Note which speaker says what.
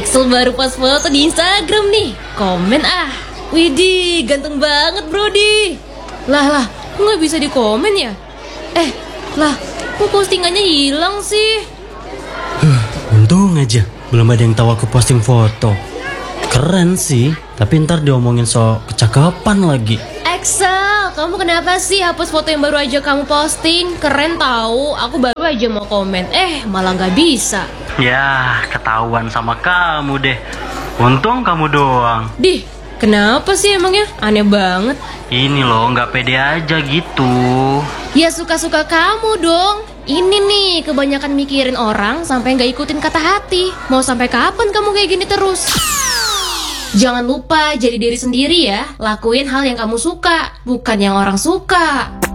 Speaker 1: Excel baru post foto di Instagram nih. Komen ah. Widih, ganteng banget Brody. Lah, kok nggak bisa di komen ya? Kok postingannya hilang sih?
Speaker 2: Untung aja belum ada yang tahu aku posting foto. Keren sih, tapi ntar diomongin soal kecakapan lagi.
Speaker 1: Excel, kamu kenapa sih hapus foto yang baru aja kamu posting? Keren tahu, aku baru aja mau komen, malah nggak bisa.
Speaker 2: Ya, ketahuan sama kamu deh. Untung kamu doang.
Speaker 1: Dih, kenapa sih emangnya? Aneh banget.
Speaker 2: Ini loh, nggak pede aja gitu.
Speaker 1: Ya suka-suka kamu dong. Ini nih, kebanyakan mikirin orang sampai nggak ikutin kata hati. Mau sampai kapan kamu kayak gini terus? Jangan lupa jadi diri sendiri ya. Lakuin hal yang kamu suka, bukan yang orang suka.